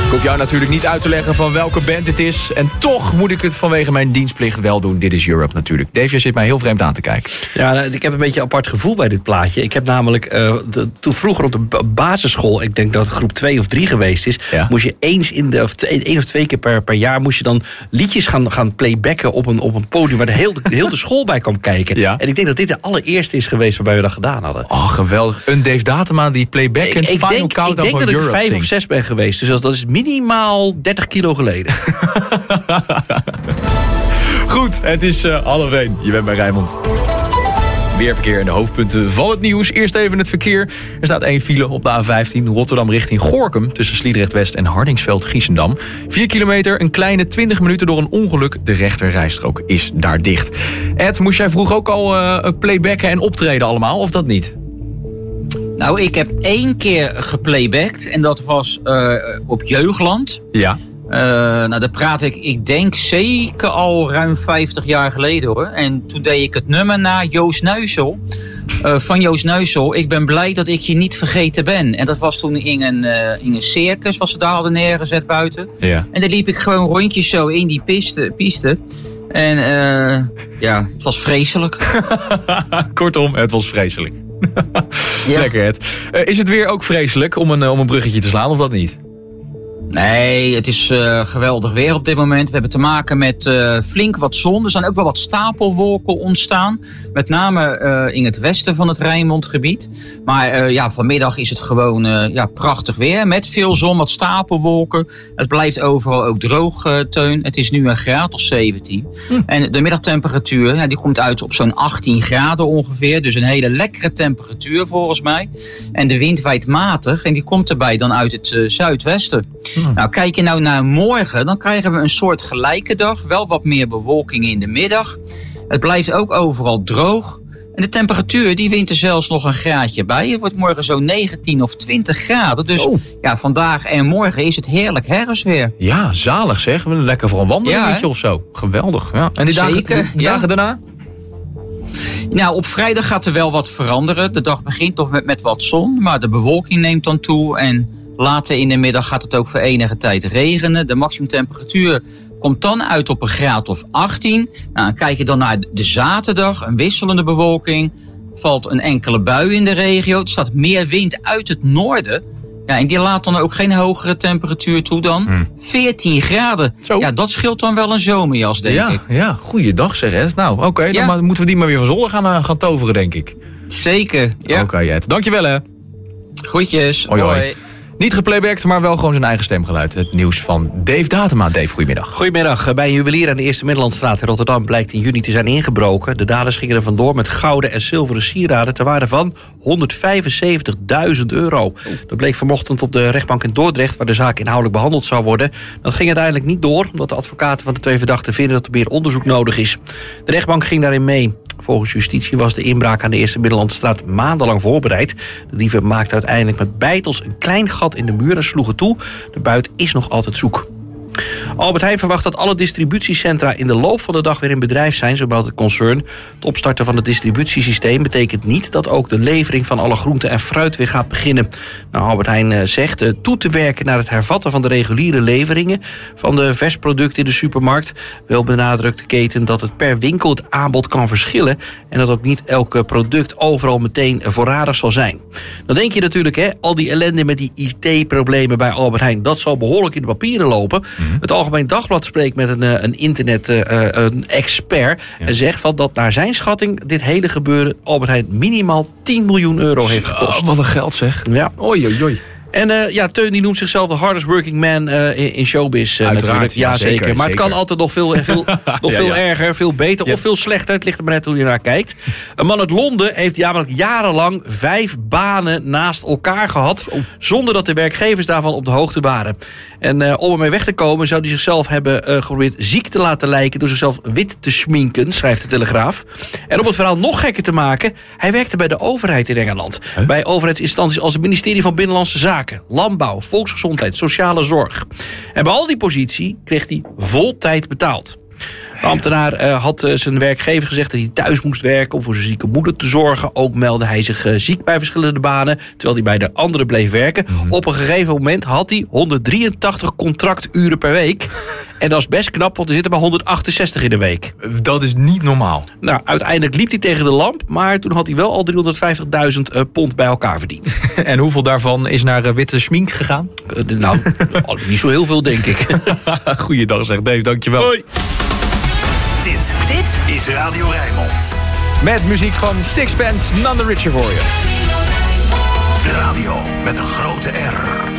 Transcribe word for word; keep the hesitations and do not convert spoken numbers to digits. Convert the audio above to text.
Ik hoef jou natuurlijk niet uit te leggen van welke band dit is. En toch moet ik het vanwege mijn dienstplicht wel doen. Dit is Europe natuurlijk. Dave, je zit mij heel vreemd aan te kijken. Ja, ik heb een beetje een apart gevoel bij dit plaatje. Ik heb namelijk, uh, de, toen vroeger op de basisschool... ik denk dat het groep twee of drie geweest is... Ja. moest je eens in de, of twee, één of twee keer per, per jaar... moest je dan liedjes gaan, gaan playbacken op een, op een podium... waar de heel, de, heel de school bij kwam kijken. Ja. En ik denk dat dit de allereerste is geweest waarbij we dat gedaan hadden. Oh, geweldig. Een Dave Datema die playbackend ik, ik Final denk, Countdown ik denk dat ik Europe vijf zingt. of zes ben geweest. Dus dat is minimaal dertig kilo geleden. Goed, het is uh, half één. Je bent bij Rijnmond. Weerverkeer en de hoofdpunten van het nieuws. Eerst even het verkeer. Er staat één file op de A vijftien Rotterdam richting Gorinchem... tussen Sliedrecht-West en Hardingsveld-Giessendam. Vier kilometer, een kleine twintig minuten door een ongeluk. De rechterrijstrook is daar dicht. Ed, moest jij vroeger ook al uh, playbacken en optreden allemaal, of dat niet? Nou, ik heb één keer geplaybacked en dat was uh, op Jeugdland. Ja. Uh, nou, daar praat ik, ik denk zeker al ruim vijftig jaar geleden hoor. En toen deed ik het nummer na Joost Nuisel. Uh, van Joost Nuisel. Ik ben blij dat ik je niet vergeten ben. En dat was toen in een, uh, in een circus, wat ze daar hadden neergezet buiten. Ja. En daar liep ik gewoon rondjes zo in die piste. piste. En uh, ja, het was vreselijk. Kortom, het was vreselijk. Ja. Lekker, Ed. Uh, is het weer ook vreselijk om een, uh, om een bruggetje te slaan, of dat niet? Nee, het is uh, geweldig weer op dit moment. We hebben te maken met uh, flink wat zon. Er zijn ook wel wat stapelwolken ontstaan. Met name uh, in het westen van het Rijnmondgebied. Maar uh, ja, vanmiddag is het gewoon uh, ja, prachtig weer. Met veel zon, wat stapelwolken. Het blijft overal ook droog, uh, Teun. Het is nu een graad of zeventien. Hm. En de middagtemperatuur ja, die komt uit op zo'n achttien graden ongeveer. Dus een hele lekkere temperatuur volgens mij. En de wind waait matig. En die komt erbij dan uit het uh, zuidwesten. Hmm. Nou, kijk je nou naar morgen, dan krijgen we een soort gelijke dag. Wel wat meer bewolking in de middag. Het blijft ook overal droog. En de temperatuur, die wint er zelfs nog een graadje bij. Het wordt morgen zo'n negentien of twintig graden. Dus oh. ja, vandaag en morgen is het heerlijk herfstweer. Ja, zalig zeg. Lekker voor een wandelingetje ja, of zo. Geweldig. Ja. En die dagen, Zeker, de, de dagen ja. daarna? Nou, op vrijdag gaat er wel wat veranderen. De dag begint toch met, met wat zon. Maar de bewolking neemt dan toe en... later in de middag gaat het ook voor enige tijd regenen. De maximumtemperatuur komt dan uit op een graad of achttien. Nou, kijk je dan naar de zaterdag, een wisselende bewolking. Valt een enkele bui in de regio. Er staat meer wind uit het noorden. Ja, en die laat dan ook geen hogere temperatuur toe dan hmm. veertien graden. Zo. Ja, dat scheelt dan wel een zomerjas, denk ja, ik. Ja, goeiedag zeg Ed. Nou, oké, okay, ja. dan moeten we die maar weer van zolder gaan, gaan toveren, denk ik. Zeker, ja. Oké, okay, Ed. Dankjewel, hè. Groetjes. Hoi, hoi. hoi. Niet geplaybacked, maar wel gewoon zijn eigen stemgeluid. Het nieuws van Dave Datema. Dave, goedemiddag. Goedemiddag. Bij een juwelier aan de Eerste Middellandstraat in Rotterdam blijkt in juni te zijn ingebroken. De daders gingen er vandoor met gouden en zilveren sieraden ter waarde van honderdvijfenzeventigduizend euro. Dat bleek vanochtend op de rechtbank in Dordrecht, waar de zaak inhoudelijk behandeld zou worden. Dat ging uiteindelijk niet door, omdat de advocaten van de twee verdachten vinden dat er meer onderzoek nodig is. De rechtbank ging daarin mee. Volgens justitie was de inbraak aan de Eerste Middellandstraat maandenlang voorbereid. De dieven maakten uiteindelijk met beitels een klein gat in de muur en sloegen toe. De buit is nog altijd zoek. Albert Heijn verwacht dat alle distributiecentra in de loop van de dag weer in bedrijf zijn, zo meldt het concern. Het opstarten van het distributiesysteem betekent niet dat ook de levering van alle groenten en fruit weer gaat beginnen. Nou, Albert Heijn zegt uh, toe te werken naar het hervatten van de reguliere leveringen van de versproducten in de supermarkt. Wel benadrukt de keten dat het per winkel het aanbod kan verschillen en dat ook niet elk product overal meteen voorradig zal zijn. Dan denk je natuurlijk, hè, al die ellende met die I T-problemen bij Albert Heijn, dat zal behoorlijk in de papieren lopen. Mm-hmm. Het Algemeen Dagblad spreekt met een, een internet-expert uh, en zegt van dat naar zijn schatting dit hele gebeuren Albert Heijn minimaal tien miljoen euro heeft gekost. Oh, wat een geld zeg. Ja. Oei, oei, oei. En uh, ja, Teun die noemt zichzelf de hardest working man uh, in, in showbiz. Uh, Uiteraard, ja, ja zeker. zeker. Maar zeker. Het kan altijd nog veel, veel, nog veel ja, ja. erger, veel beter ja. of veel slechter. Het ligt er maar net hoe je naar kijkt. Een man uit Londen heeft namelijk jarenlang vijf banen naast elkaar gehad, oh. zonder dat de werkgevers daarvan op de hoogte waren. En uh, om ermee weg te komen zou hij zichzelf hebben uh, geprobeerd ziek te laten lijken door zichzelf wit te schminken, schrijft de Telegraaf. En om het verhaal nog gekker te maken, hij werkte bij de overheid in Engeland. Huh? Bij overheidsinstanties als het ministerie van Binnenlandse Zaken, Landbouw, Volksgezondheid, Sociale Zorg. En bij al die positie kreeg hij vol tijd betaald. De ambtenaar uh, had uh, zijn werkgever gezegd dat hij thuis moest werken om voor zijn zieke moeder te zorgen. Ook meldde hij zich uh, ziek bij verschillende banen, terwijl hij bij de andere bleef werken. Mm-hmm. Op een gegeven moment had hij honderddrieëntachtig contracturen per week. En dat is best knap, want er zitten maar honderdachtenzestig in de week. Dat is niet normaal. Nou, uiteindelijk liep hij tegen de lamp, maar toen had hij wel al driehonderdvijftigduizend uh, pond bij elkaar verdiend. En hoeveel daarvan is naar uh, witte schmink gegaan? Uh, nou, niet zo heel veel, denk ik. Goeiedag zeg, Dave, dankjewel. Hoi. Dit, dit is Radio Rijnmond. Met muziek van Sixpence, None the Richer voor je. De radio met een grote R.